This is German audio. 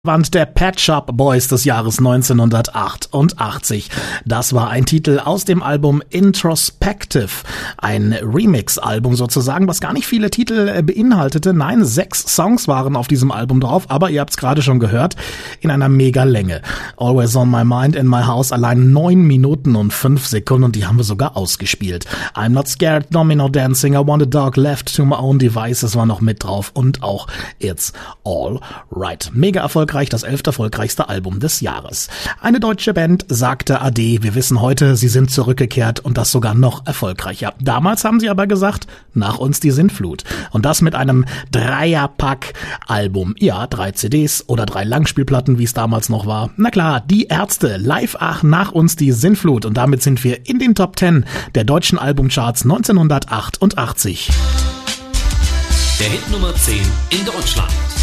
Wand der Pet Shop Boys des Jahres 1988. Das war ein Titel aus dem Album Introspective, ein Remix-Album sozusagen, was gar nicht viele Titel beinhaltete. Nein, 6 Songs waren auf diesem Album drauf, aber ihr habt es gerade schon gehört, in einer Mega-Länge. Always on My Mind, in My House, allein 9 Minuten und 5 Sekunden und die haben wir sogar ausgespielt. I'm Not Scared, Domino Dancing, I Want a Dog, Left to My Own Devices war noch mit drauf und auch It's All Right. Mega erfolgreich, das 11. erfolgreichste Album des Jahres. Eine deutsche Band sagte Ade. Wir wissen heute, sie sind zurückgekehrt und das sogar noch erfolgreicher. Damals haben sie aber gesagt, nach uns die Sintflut. Und das mit einem Dreierpack-Album. Ja, 3 CDs oder 3 Langspielplatten, wie es damals noch war. Na klar, die Ärzte, live, ach, nach uns die Sintflut. Und damit sind wir in den Top 10 der deutschen Albumcharts 1988. Der Hit Nummer 10 in Deutschland.